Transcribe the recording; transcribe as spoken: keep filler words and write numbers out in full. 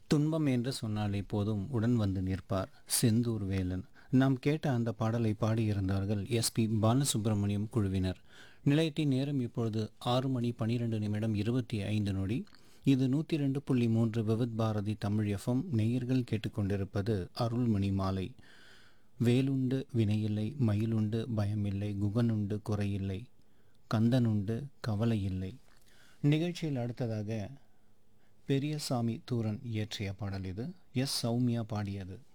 துன்பம் என்று சொன்னாலே போதும் உடன் வந்து நிற்பார் செந்தூர் வேலன். நாம் கேட்ட அந்த பாடலை பாடியிருந்தார்கள் எஸ்பி பாலசுப்ரமணியம் குழுவினர். நிலையத்தின் நேரம் இப்பொழுது ஆறு மணி பனிரெண்டு நிமிடம் இருபத்தி ஐந்து நொடி. இது நூற்றி ரெண்டு புள்ளி மூன்று விவித் பாரதி தமிழ் எஃப்எம். நேயர்கள் கேட்டுக்கொண்டிருப்பது அருள்மணி மாலை. வேலுண்டு வினையில்லை, மயிலுண்டு பயமில்லை, குகனுண்டு குறையில்லை, கந்தனுண்டு கவலை இல்லை. நிகழ்ச்சியில் அடுத்ததாக பெரியசாமி தூரன் இயற்றிய பாடல் இது. எஸ் சௌமியா பாடியது.